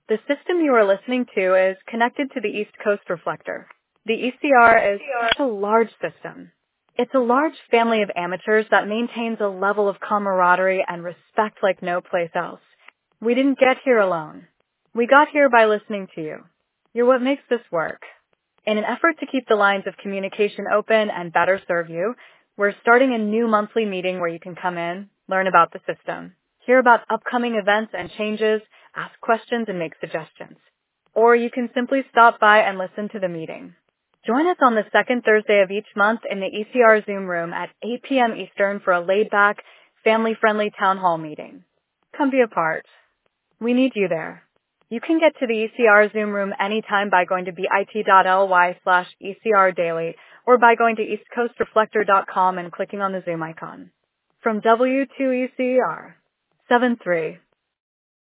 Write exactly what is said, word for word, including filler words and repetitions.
The system you are listening to is connected to the East Coast Reflector. The E C R is such a large system. It's a large family of amateurs that maintains a level of camaraderie and respect like no place else. We didn't get here alone. We got here by listening to you. You're what makes this work. In an effort to keep the lines of communication open and better serve you, we're starting a new monthly meeting where you can come in, learn about the system, hear about upcoming events and changes, ask questions, and make suggestions. Or you can simply stop by and listen to the meeting. Join us on the second Thursday of each month in the E C R Zoom room at eight p.m. Eastern for a laid-back, family-friendly town hall meeting. Come be a part. We need you there. You can get to the E C R Zoom room anytime by going to bit.ly slash ECR daily or by going to eastcoastreflector dot com and clicking on the Zoom icon. From W two E C R, seven three.